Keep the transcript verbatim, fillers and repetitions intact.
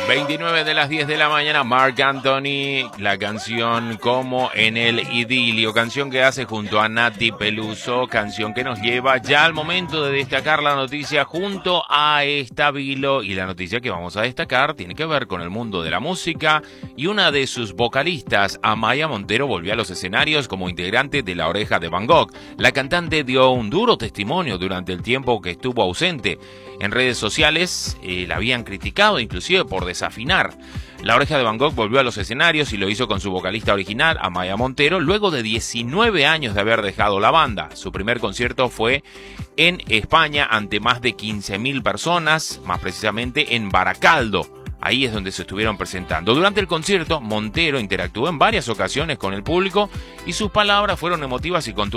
veintinueve de las diez de la mañana, Marc Anthony, la canción Como en el Idilio, canción que hace junto a Nati Peluso, canción que nos lleva ya al momento de destacar la noticia junto a Stabilo, y la noticia que vamos a destacar tiene que ver con el mundo de la música y una de sus vocalistas, Amaya Montero, volvió a los escenarios como integrante de La Oreja de Van Gogh. La cantante dio un duro testimonio durante el tiempo que estuvo ausente. En redes sociales eh, la habían criticado inclusive por desafinar. La Oreja de Van Gogh volvió a los escenarios y lo hizo con su vocalista original, Amaya Montero, luego de diecinueve años de haber dejado la banda. Su primer concierto fue en España ante más de quince mil personas, más precisamente en Baracaldo. Ahí es donde se estuvieron presentando. Durante el concierto, Montero interactuó en varias ocasiones con el público y sus palabras fueron emotivas y contundentes.